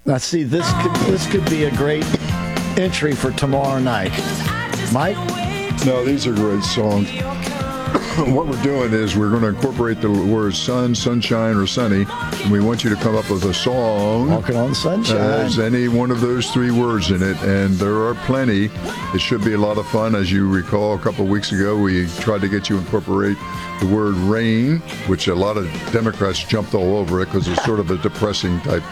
Now, see, this could be a great entry for tomorrow night. Mike? No, these are great songs. What we're doing is we're going to incorporate the words sun, sunshine, or sunny, and we want you to come up with a song. Walking on sunshine. Has any one of those three words in it, and there are plenty. It should be a lot of fun. As you recall, a couple of weeks ago, we tried to get you to incorporate the word rain, which a lot of Democrats jumped all over it because it's sort of a depressing type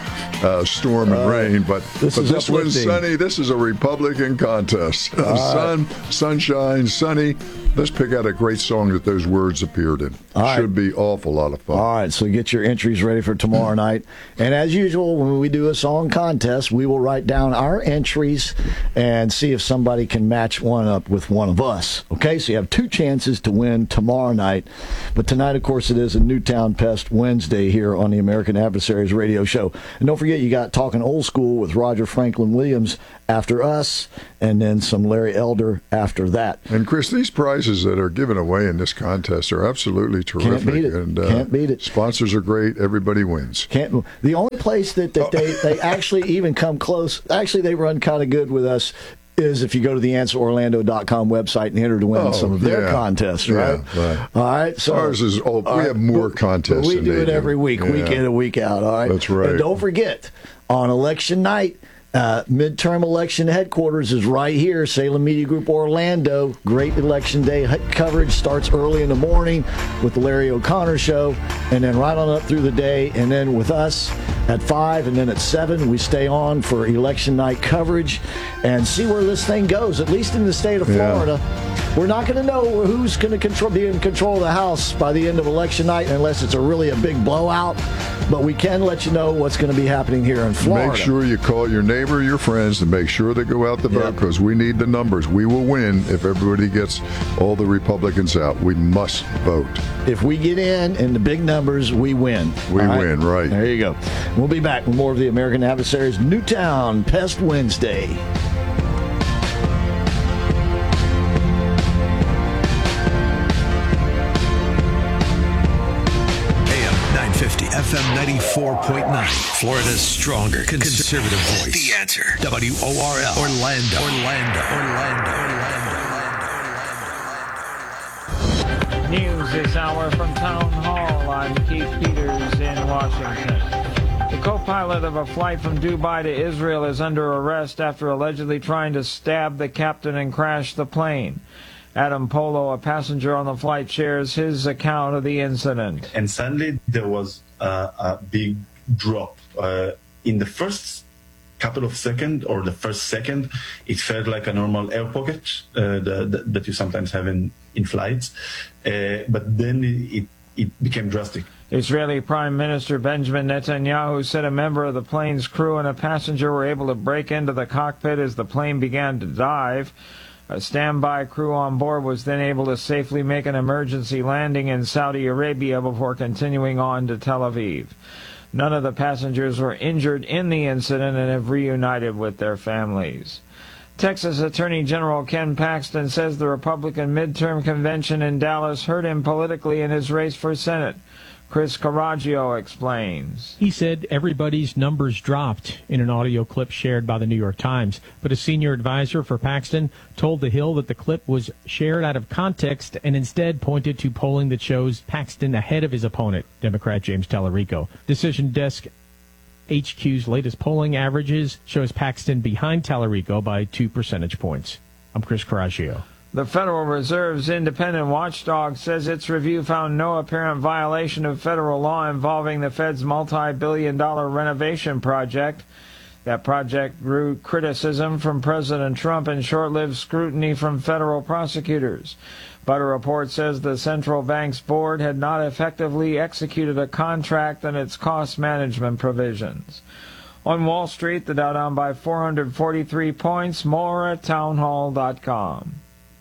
storm and rain. But this one's sunny. This is a Republican contest. Sun, sunshine, sunny. Let's pick out a great song that those words appeared in. Should be awful lot of fun. All right, so get your entries ready for tomorrow night. And as usual, when we do a song contest, we will write down our entries and see if somebody can match one up with one of us. Okay, so you have two chances to win tomorrow night. But tonight, of course, it is a Newtown Pest Wednesday here on the American Adversaries Radio Show. And don't forget, you got Talking Old School with Roger Franklin Williams after us, and then some Larry Elder after that. And Chris, these prizes that are given away in this contest are absolutely terrific. Can't beat it. And, Can't beat it. Sponsors are great. Everybody wins. The only place that they actually even come close, actually they run kind of good with us, is if you go to the AnswerOrlando.com website and enter to win some of their contests, right? Yeah, right. All right. So ours is we have more contests. We do it every week, week in and week out. All right. That's right. And don't forget, on election night, midterm election headquarters is right here, Salem Media Group Orlando. Great election day coverage starts early in the morning with the Larry O'Connor Show, and then right on up through the day, and then with us at 5, and then at 7 we stay on for election night coverage and see where this thing goes, at least in the state of Florida. We're not going to know who's going to be in control of the House by the end of election night unless it's a big blowout, but we can let you know what's going to be happening here in Florida. Make sure you call your neighbor, your friends, to make sure they go out to vote, because we need the numbers. We will win if everybody gets all the Republicans out. We must vote. If we get in the big numbers, we win. We win, right. There you go. We'll be back with more of the American Adversaries Newtown Pest Wednesday. FM 94.9, Florida's stronger conservative voice. The Answer. WORL. Orlando. News this hour from Town Hall. I'm Keith Peters in Washington. The co-pilot of a flight from Dubai to Israel is under arrest after allegedly trying to stab the captain and crash the plane. Adam Polo, a passenger on the flight, shares his account of the incident. And suddenly there was a big drop. In the first couple of seconds, or the first second, it felt like a normal air pocket that you sometimes have in flights. But then it became drastic. Israeli Prime Minister Benjamin Netanyahu said a member of the plane's crew and a passenger were able to break into the cockpit as the plane began to dive. A standby crew on board was then able to safely make an emergency landing in Saudi Arabia before continuing on to Tel Aviv. None of the passengers were injured in the incident and have reunited with their families. Texas Attorney General Ken Paxton says the Republican midterm convention in Dallas hurt him politically in his race for Senate. Chris Caraggio explains. He said everybody's numbers dropped in an audio clip shared by the New York Times, but a senior advisor for Paxton told The Hill that the clip was shared out of context and instead pointed to polling that shows Paxton ahead of his opponent, Democrat James Tallarico. Decision Desk HQ's latest polling averages shows Paxton behind Tallarico by 2 percentage points. I'm Chris Caraggio. The Federal Reserve's independent watchdog says its review found no apparent violation of federal law involving the Fed's multi-billion-dollar renovation project. That project drew criticism from President Trump and short-lived scrutiny from federal prosecutors. But a report says the central bank's board had not effectively executed a contract and its cost management provisions. On Wall Street, the Dow down by 443 points. More at townhall.com.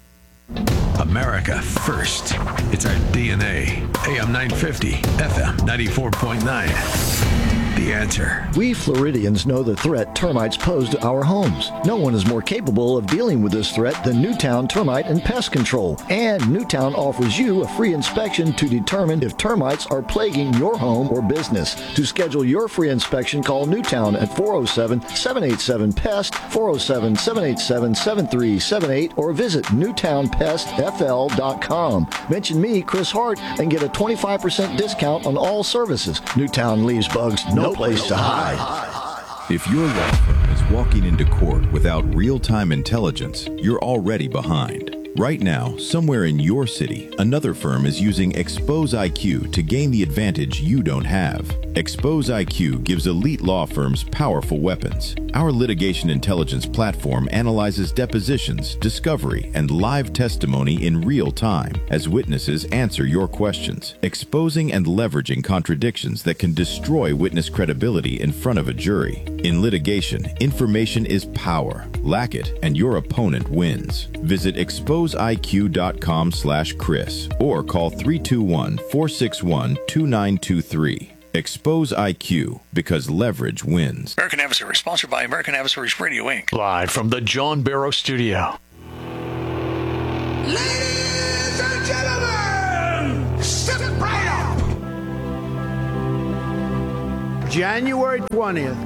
America first. It's our DNA. AM 950, FM 94.9. The Answer. We Floridians know the threat termites pose to our homes. No one is more capable of dealing with this threat than Newtown Termite and Pest Control. And Newtown offers you a free inspection to determine if termites are plaguing your home or business. To schedule your free inspection, call Newtown at 407-787-PEST, 407-787-7378, or visit newtownpestfl.com. Mention me, Chris Hart, and get a 25% discount on all services. Newtown leaves bugs no place to hide. If your law firm is walking into court without real-time intelligence, you're already behind. Right now, somewhere in your city, another firm is using Expose IQ to gain the advantage you don't have. Expose IQ gives elite law firms powerful weapons. Our litigation intelligence platform analyzes depositions, discovery, and live testimony in real time as witnesses answer your questions, exposing and leveraging contradictions that can destroy witness credibility in front of a jury. In litigation, information is power. Lack it, and your opponent wins. Visit exposeiq.com/Chris or call 321-461-2923. Expose IQ, because leverage wins. American Adversaries, sponsored by American Adversaries Radio, Inc. Live from the John Barrow Studio. Ladies and gentlemen, step right up. January 20th,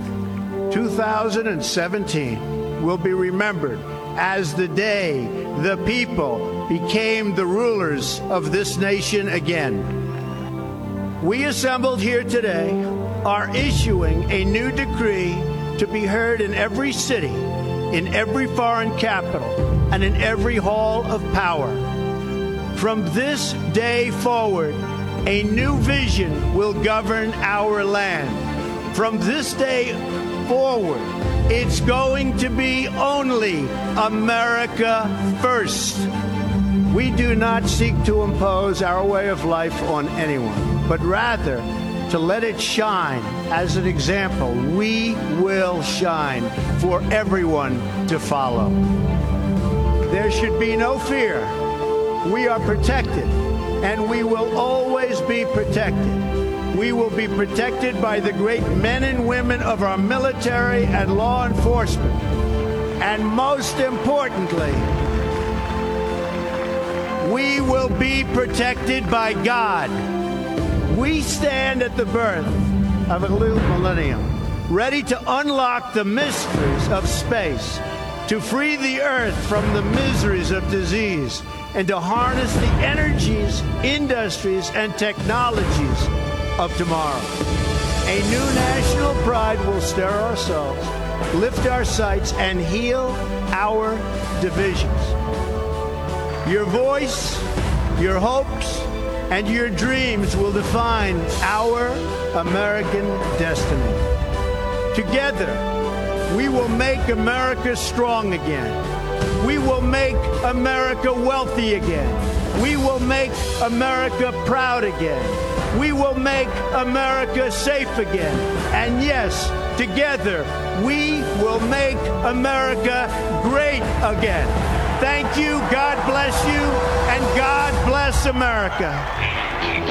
2017 will be remembered as the day the people became the rulers of this nation again. We assembled here today are issuing a new decree to be heard in every city, in every foreign capital, and in every hall of power. From this day forward, a new vision will govern our land. From this day forward, it's going to be only America first. We do not seek to impose our way of life on anyone, but rather to let it shine as an example. We will shine for everyone to follow. There should be no fear. We are protected, and we will always be protected. We will be protected by the great men and women of our military and law enforcement. And most importantly, we will be protected by God. We stand at the birth of a new millennium, ready to unlock the mysteries of space, to free the earth from the miseries of disease, and to harness the energies, industries, and technologies of tomorrow. A new national pride will stir our souls, lift our sights, and heal our divisions. Your voice, your hopes, and your dreams will define our American destiny. Together, we will make America strong again. We will make America wealthy again. We will make America proud again. We will make America safe again. And yes, together, we will make America great again. Thank you, God bless you, and God bless America.